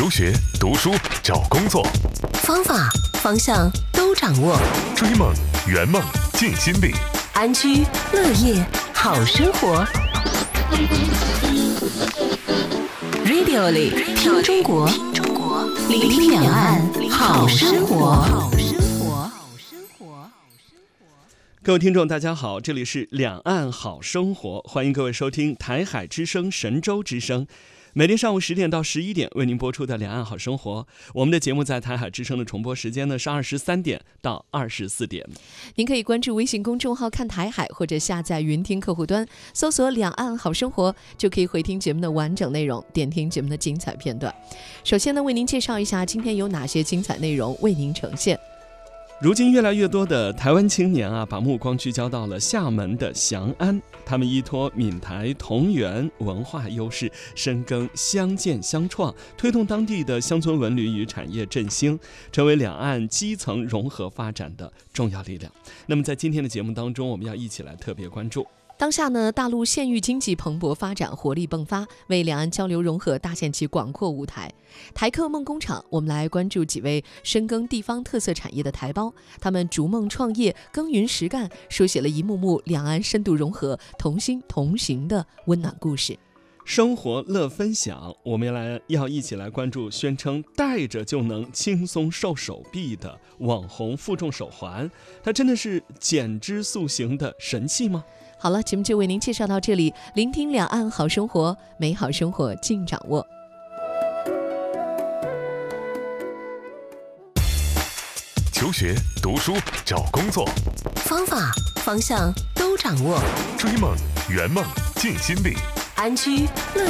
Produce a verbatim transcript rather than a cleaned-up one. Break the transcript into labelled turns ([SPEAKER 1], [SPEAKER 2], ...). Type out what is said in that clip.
[SPEAKER 1] 求学、读书、找工作，
[SPEAKER 2] 方法、方向都掌握。
[SPEAKER 1] 追梦、圆梦、尽心力，
[SPEAKER 2] 安居乐业好生活。Radio 里听中国，聆听两岸好生活。
[SPEAKER 3] 各位听众大家好，这里是两岸好生活，欢迎各位收听台海之声、神州之声，每天上午十点到十一点为您播出的两岸好生活。我们的节目在台海之声的重播时间呢是二十三点到二十四点。
[SPEAKER 4] 您可以关注微信公众号看台海，或者下载云听客户端，搜索两岸好生活，就可以回听节目的完整内容，点听节目的精彩片段。首先呢，为您介绍一下今天有哪些精彩内容为您呈现。
[SPEAKER 3] 如今越来越多的台湾青年啊，把目光聚焦到了厦门的翔安，他们依托闽台同源文化优势，深耕乡建乡创，推动当地的乡村文旅与产业振兴，成为两岸基层融合发展的重要力量。那么在今天的节目当中，我们要一起来特别关注
[SPEAKER 4] 当下呢，大陆县域经济蓬勃发展，活力迸发，为两岸交流融合搭建起广阔舞台。台客梦工厂，我们来关注几位深耕地方特色产业的台胞，他们逐梦创业，耕耘实干，书写了一幕幕两岸深度融合、同心同行的温暖故事。
[SPEAKER 3] 生活乐分享，我们来要一起来关注宣称戴着就能轻松瘦手臂的网红负重手环，它真的是减脂塑形的神器吗？
[SPEAKER 4] 好了，节目就为您介绍到这里，聆听两岸好生活，美好生活尽掌握。
[SPEAKER 1] 求学、读书、找工作，
[SPEAKER 2] 方法、方向都掌握。
[SPEAKER 1] 追梦、圆梦、尽心力，
[SPEAKER 2] 安居乐